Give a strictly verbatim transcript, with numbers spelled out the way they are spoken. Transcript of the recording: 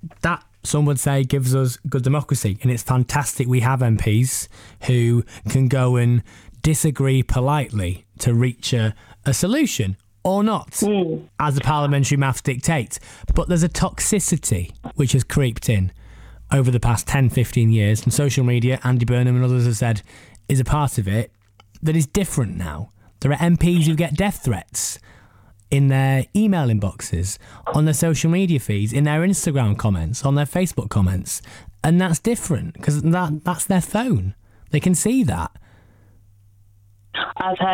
that, some would say, gives us good democracy. And it's fantastic we have M Ps who can go and disagree politely to reach a, a solution or not, mm. as the parliamentary maths dictates. But there's a toxicity which has creeped in over the past ten, fifteen years, and social media, Andy Burnham and others have said, is a part of it, that is different now. There are M Ps who get death threats in their email inboxes, on their social media feeds, in their Instagram comments, on their Facebook comments. And that's different because that, that's their phone. They can see that. I've heard